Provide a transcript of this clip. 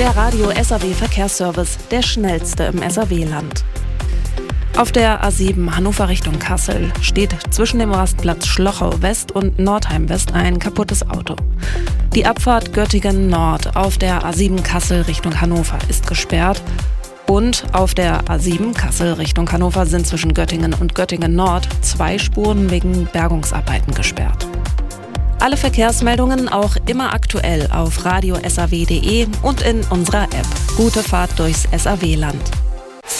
Der Radio SAW Verkehrsservice, der schnellste im SAW-Land. Auf der A7 Hannover Richtung Kassel steht zwischen dem Rastplatz Schlochau West und Nordheim West ein kaputtes Auto. Die Abfahrt Göttingen Nord auf der A7 Kassel Richtung Hannover ist gesperrt. Und auf der A7 Kassel Richtung Hannover sind zwischen Göttingen und Göttingen Nord 2 Spuren wegen Bergungsarbeiten gesperrt. Alle Verkehrsmeldungen auch immer aktuell auf radiosaw.de und in unserer App. Gute Fahrt durchs SAW-Land.